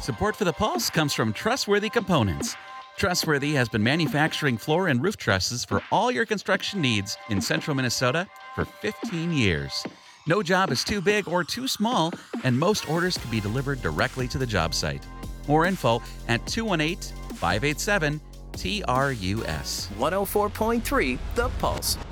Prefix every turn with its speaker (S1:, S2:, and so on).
S1: Support for the Pulse comes from Trustworthy Components. Trustworthy has been manufacturing floor and roof trusses for all your construction needs in central Minnesota for 15 years. No job is too big or too small, and most orders can be delivered directly to the job site. More info at 218-587-TRUS.
S2: 104.3 The Pulse.